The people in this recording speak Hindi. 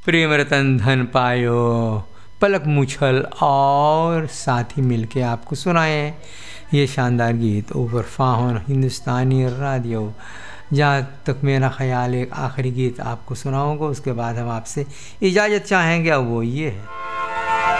प्रेम रतन धन पायो, पलक मुछल और साथी मिलके आपको सुनाए ये शानदार गीत ओवर फाहन हिंदुस्तानी रेडियो। जहाँ तक मेरा ख्याल एक आखिरी गीत आपको सुनाऊंगा, उसके बाद हम आपसे इजाज़त चाहेंगे, अब वो ये है।